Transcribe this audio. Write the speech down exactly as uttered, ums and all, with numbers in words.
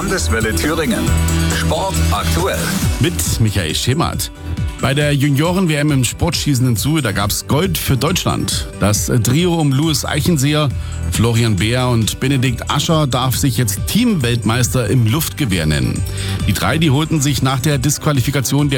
Landeswelle Thüringen. Sport aktuell. Mit Michael Schemert. Bei der Junioren-W M im Sportschießen in Suhl, da gab's Gold für Deutschland. Das Trio um Louis Eichenseher, Florian Beer und Benedikt Ascher darf sich jetzt Teamweltmeister im Luftgewehr nennen. Die drei, die holten sich nach der Disqualifikation der